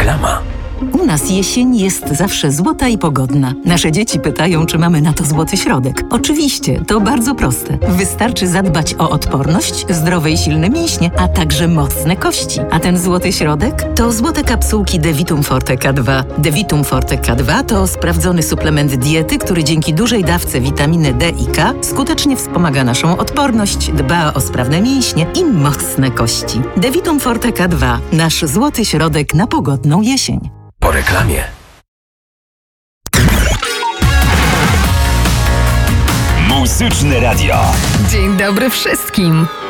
Reklama. U nas jesień jest zawsze złota i pogodna. Nasze dzieci pytają, czy mamy na to złoty środek. Oczywiście, to bardzo proste. Wystarczy zadbać o odporność, zdrowe i silne mięśnie, a także mocne kości. A ten złoty środek? To złote kapsułki Devitum Forte K2. Devitum Forte K2 to sprawdzony suplement diety, który dzięki dużej dawce witaminy D i K skutecznie wspomaga naszą odporność, dba o sprawne mięśnie i mocne kości. Devitum Forte K2. Nasz złoty środek na pogodną jesień. Po reklamie. Muzyczne Radio. Dzień dobry wszystkim.